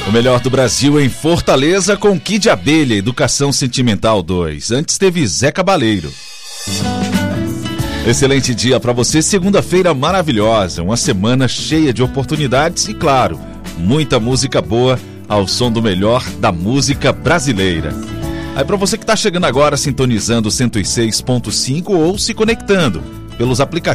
O melhor do Brasil em Fortaleza com Kid Abelha, Educação Sentimental 2. Antes teve Zé Cabaleiro. Excelente dia para você, segunda-feira maravilhosa, uma semana cheia de oportunidades e, claro, muita música boa ao som do melhor da música brasileira. Aí para você que está chegando agora, sintonizando 106.5 ou se conectando pelos aplicativos